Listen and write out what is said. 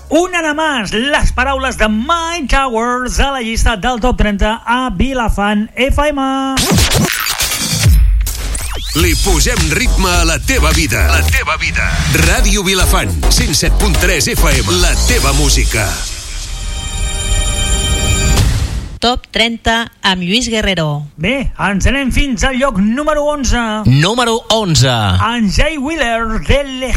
Una de más, les paraules de Mike Towers a la llista del Top 30 a Vilafant FM. Li posem ritme a la teva vida. La teva vida. Ràdio Vilafant, 107.3 FM. La teva música. Top 30 amb Lluís Guerrero. Bé, ens anem fins al lloc número 11. Número 11. En Jay Wheeler, de